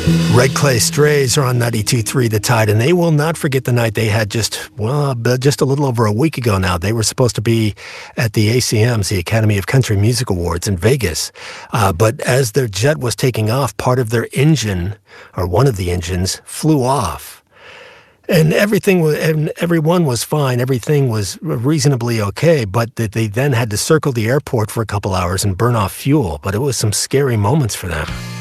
Red Clay Strays are on 92.3 The Tide, and they will not forget the night they had just a little over a week ago now. They were supposed to be at the ACMs, the Academy of Country Music Awards in Vegas. But as their jet was taking off, part of their engine, or one of the engines, flew off. And everyone was fine. Everything was reasonably okay, but they then had to circle the airport for a couple hours and burn off fuel. But it was some scary moments for them.